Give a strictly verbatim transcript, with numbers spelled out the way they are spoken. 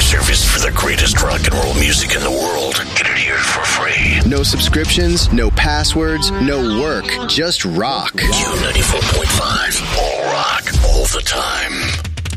service for the greatest rock and roll music in the world. Get it here for free. No subscriptions, no passwords, no work. Just rock. Q ninety-four point five. All rock, all the time.